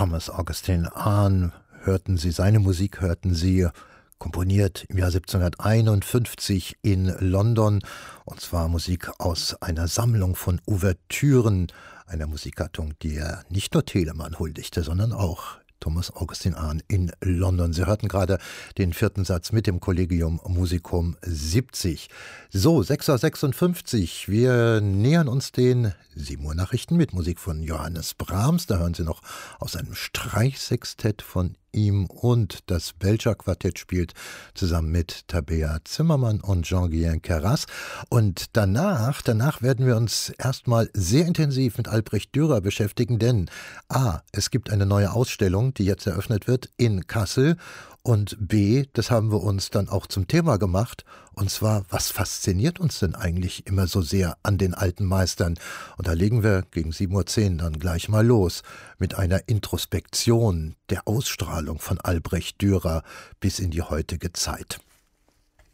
Thomas Augustin Arndt hörten Sie, seine Musik hörten Sie, komponiert im Jahr 1751 in London, und zwar Musik aus einer Sammlung von Ouvertüren, einer Musikgattung, die er nicht nur Telemann huldigte, sondern auch Thomas Augustin Arndt in London. Sie hörten gerade den vierten Satz mit dem Collegium Musicum 70. So, 6:56 Uhr. Wir nähern uns den 7 Uhr Nachrichten mit Musik von Johannes Brahms. Da hören Sie noch aus einem Streichsextett von ihm, und das Belcher Quartett spielt zusammen mit Tabea Zimmermann und Jean-Guillain Queyras. Und danach werden wir uns erstmal sehr intensiv mit Albrecht Dürer beschäftigen, denn es gibt eine neue Ausstellung, die jetzt eröffnet wird in Kassel, und B, das haben wir uns dann auch zum Thema gemacht, und zwar, was fasziniert uns denn eigentlich immer so sehr an den alten Meistern? Und da legen wir gegen 7:10 Uhr dann gleich mal los mit einer Introspektion der Ausstrahlung von Albrecht Dürer bis in die heutige Zeit.